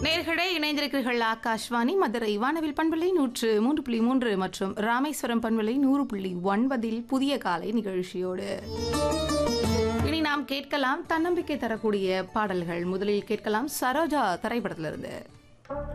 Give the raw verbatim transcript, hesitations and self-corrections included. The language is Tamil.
நேயர்களே இணைந்திருக்கிறீர்கள் ஆகாஷ்வாணி மதுரை வானவில் பண்பலை நூற்று மூன்று புள்ளி மூன்று மற்றும் ராமேஸ்வரம் பண்பலை நூறு புள்ளி ஒன்பதில் புதிய காலை நிகழ்ச்சியோடு இனி நாம் கேட்கலாம் தன்னம்பிக்கை தரக்கூடிய பாடல்கள். முதலில் கேட்கலாம் சரோஜா திரைப்படத்திலிருந்து.